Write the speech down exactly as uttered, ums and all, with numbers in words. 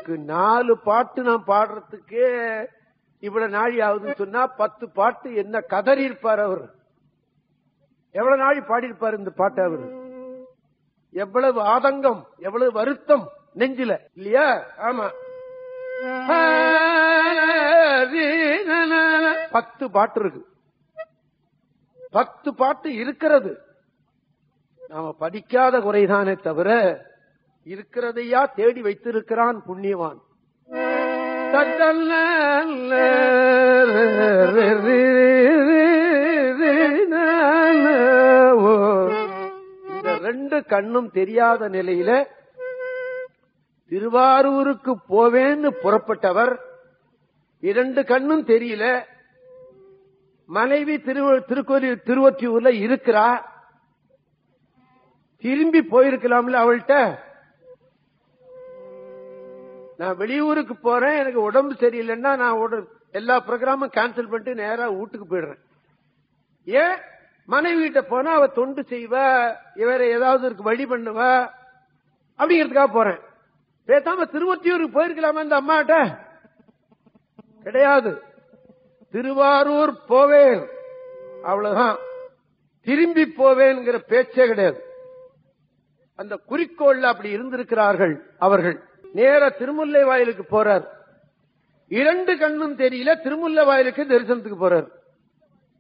வாயிலுக்கு நாலு பாட்டு நான் பாடுறதுக்கே இவ்வளவு நாழி ஆகுதுன்னு சொன்னா பத்து பாட்டு என்ன கதறி இருப்பார் அவர். எவ்வளவு நாழி பாடியிருப்பார் இந்த பாட்டு அவர். எவ்வளவு ஆதங்கம், எவ்வளவு வருத்தம் நெஞ்சில இல்லையா? ஆமா, பத்து பாட்டு இருக்கு. பத்து பாட்டு இருக்கிறது. நாம படிக்காத குறைதானே தவிர இருக்கிறதையா தேடி வைத்திருக்கிறான் புண்ணியவான். இந்த ரெண்டு கண்ணும் தெரியாத நிலையில திருவாரூருக்கு போவேன்னு புறப்பட்டவர், இரண்டு கண்ணும் தெரியல, மனைவி திருக்கோயில் திருவொற்றியூர்ல இருக்கிறா, திரும்பி போயிருக்கலாம்ல அவள்கிட்ட. நான் வெளியூருக்கு போறேன், எனக்கு உடம்பு சரியில்லைன்னா நான் எல்லா ப்ரோக்ராமும் கேன்சல் பண்ணிட்டு நேரா வீட்டுக்கு போயிடுறேன். ஏன்? மனைவி கிட்ட போனா அவ தொண்டு செய்வா, இவர ஏதாவது இருக்கு வழி பண்ணுவா அப்படிங்கிறதுக்காக போறேன். பேசாம திருவொற்றியூருக்கு போயிருக்கலாமா இந்த அம்மாட்ட? கிடையாது. திருவாரூர் போவேன் அவ்வளவுதான், திரும்பி போவேன்ங்கிற பேச்சே கிடையாது. அந்த குறிக்கோள்ல அப்படி இருந்திருக்கிறார்கள் அவர்கள். நேர திருமுல்லை வாயிலுக்கு போறார். இரண்டு கண்ணும் தெரியல, திருமுல்லை வாயிலுக்கு தரிசனத்துக்கு போறார்.